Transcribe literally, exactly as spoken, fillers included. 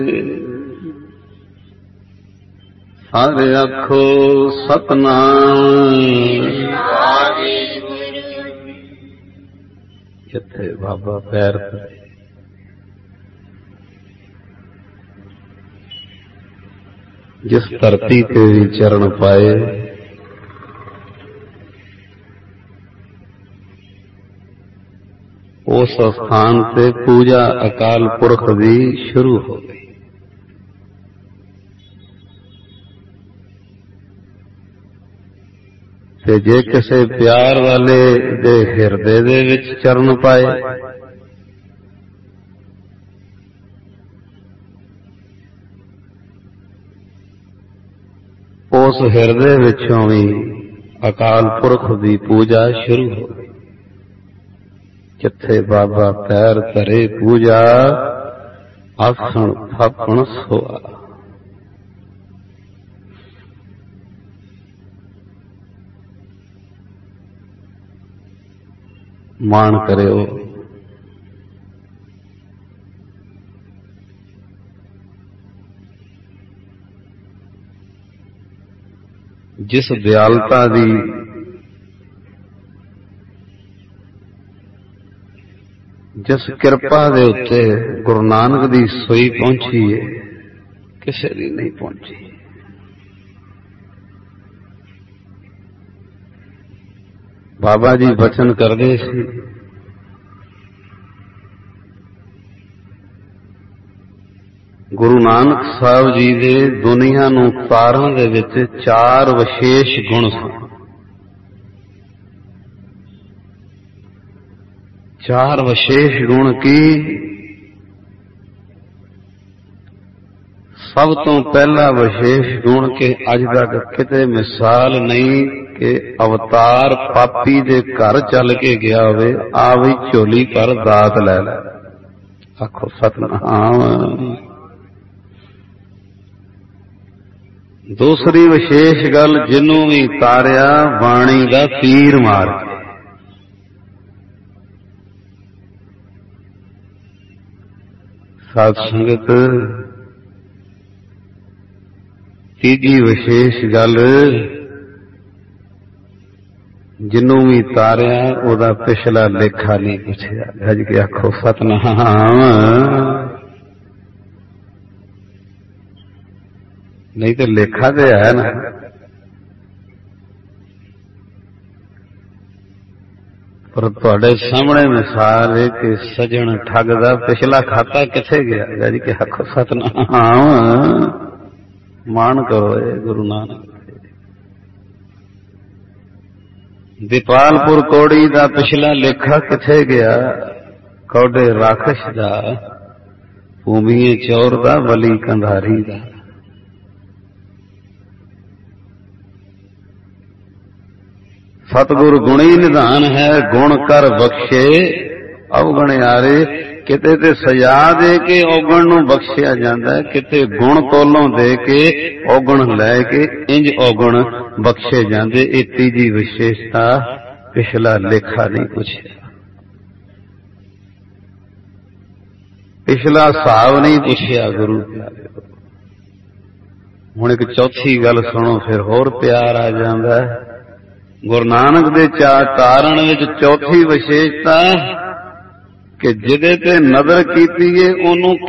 ਸਾਰੇ ਆਖੋ ਸਤਨਾਮ। ਜਿੱਥੇ ਬਾਬਾ ਪੈਰ ਧਰੇ, ਜਿਸ ਧਰਤੀ ਤੇ ਵੀ ਚਰਨ ਪਾਏ, ਉਸ ਸਥਾਨ ਤੇ ਪੂਜਾ ਅਕਾਲ ਪੁਰਖ ਦੀ ਸ਼ੁਰੂ ਹੋ ਗਈ। ਤੇ ਜੇ ਕਿਸੇ ਪਿਆਰ ਵਾਲੇ ਦੇ ਹਿਰਦੇ ਦੇ ਵਿੱਚ ਚਰਨ ਪਾਏ, ਉਸ ਹਿਰਦੇ ਵਿੱਚੋਂ ਵੀ ਅਕਾਲ ਪੁਰਖ ਦੀ ਪੂਜਾ ਸ਼ੁਰੂ ਹੋ ਗਈ। ਜਿੱਥੇ ਬਾਬਾ ਪੈਰ ਧਰੇ ਪੂਜਾ, ਆਸਣ ਥਾਪਣ ਸੋਆ। ਮਾਣ ਕਰਿਓ ਜਿਸ ਦਿਆਲਤਾ ਦੀ ਜਿਸ ਕਿਰਪਾ ਦੇ ਉੱਤੇ ਗੁਰੂ ਨਾਨਕ ਦੀ ਸੋਈ ਪਹੁੰਚੀ ਹੈ, ਕਿਸੇ ਦੀ ਨਹੀਂ ਪਹੁੰਚੀ। ਬਾਬਾ ਜੀ ਬਚਨ ਕਰਦੇ ਸੀ, ਗੁਰੂ ਨਾਨਕ ਸਾਹਿਬ ਜੀ ਦੇ ਦੁਨੀਆ ਨੂੰ ਤਾਰਨ ਦੇ ਵਿੱਚ ਚਾਰ ਵਿਸ਼ੇਸ਼ ਗੁਣ ਸਨ। ਚਾਰ ਵਿਸ਼ੇਸ਼ ਗੁਣ ਕੀ? ਸਭ ਤੋਂ ਪਹਿਲਾ ਵਿਸ਼ੇਸ਼ ਗੁਣ ਕਿ ਅੱਜ ਤੱਕ ਕਿਤੇ ਮਿਸਾਲ ਨਹੀਂ ਕਿ ਅਵਤਾਰ ਪਾਪੀ ਦੇ ਘਰ ਚੱਲ ਕੇ ਗਿਆ ਹੋਵੇ, ਆ ਵੀ ਝੋਲੀ ਭਰ ਦਾਤ ਲੈ ਲੈ। ਆਖੋ ਸਤਨਾਮ। ਦੂਸਰੀ ਵਿਸ਼ੇਸ਼ ਗੱਲ, ਜਿਹਨੂੰ ਵੀ ਤਾਰਿਆ ਬਾਣੀ ਦਾ ਤੀਰ ਮਾਰ ਕੇ। ਸਾਧ ਸੰਗਤ, ਤੀਜੀ ਵਿਸ਼ੇਸ਼ ਗੱਲ, ਜਿਹਨੂੰ ਵੀ ਤਾਰਿਆ ਉਹਦਾ ਪਿਛਲਾ ਲੇਖਾ ਨਹੀਂ ਪੁੱਛਿਆ। ਗੱਜ ਕੇ ਆਖੋ ਸਤਨਾਮ। ਨਹੀਂ ਤੇ ਲੇਖਾ ਤੇ ਹੈ ਨਾ। ਪਰ ਤੁਹਾਡੇ ਸਾਹਮਣੇ ਮਿਸਾਲ ਹੈ ਕਿ ਸੱਜਣ ਠੱਗ ਦਾ ਪਿਛਲਾ ਖਾਤਾ ਕਿੱਥੇ ਗਿਆ। ਗੱਜ ਕੇ ਆਖੋ ਸਤਨਾਮ। ਮਾਣ ਕਰੋ ਇਹ ਗੁਰੂ ਨਾਨਕ। ਦੀਪਾਲਪੁਰ ਕੌੜੀ ਦਾ ਪਿਛਲਾ ਲੇਖਾ ਕਿੱਥੇ ਗਿਆ। ਕੌਡੇ ਰਾਖਸ਼ ਦਾ, ਭੂਮੀਏ ਚੌਰ ਦਾ, ਬਲੀ ਕੰਧਾਰੀ ਦਾ। ਸਤਿਗੁਰ ਗੁਣੀ ਨਿਧਾਨ ਹੈ, ਗੁਣ ਕਰ ਬਖਸ਼ੇ ਅਵਗਣਿਆਰੇ। ਕਿਤੇ ਤੇ ਸਜ਼ਾ ਦੇ ਕੇ ਔਗਣ ਨੂੰ ਬਖਸ਼ਿਆ ਜਾਂਦਾ ਹੈ, ਕਿਤੇ ਗੁਣ ਕੋਲੋਂ ਦੇ ਕੇ ਔਗਣ ਲੈ ਕੇ ਇੰਜ ਔਗਣ ਬਖਸ਼ੇ ਜਾਂਦੇ। ਇਹ ਤੀਜੀ ਵਿਸ਼ੇਸ਼ਤਾ, ਪਿਛਲਾ ਲੇਖਾ ਨਹੀਂ ਪੁੱਛਿਆ, ਪਿਛਲਾ ਹਿਸਾਬ ਨਹੀਂ ਪੁੱਛਿਆ ਗੁਰੂ ਪਿਆਰੇ। ਹੁਣ ਇੱਕ ਚੌਥੀ ਗੱਲ ਸੁਣੋ, ਫਿਰ ਹੋਰ ਪਿਆਰ ਆ ਜਾਂਦਾ ਹੈ। ਗੁਰੂ ਨਾਨਕ ਦੇ ਚਾਰ ਤਾਰਨ ਵਿੱਚ ਚੌਥੀ ਵਿਸ਼ੇਸ਼ਤਾ ਕਿ ਜਿਹਦੇ ਤੇ ਨਜ਼ਰ ਕੀਤੀ ਏ ਉਹਨੂੰ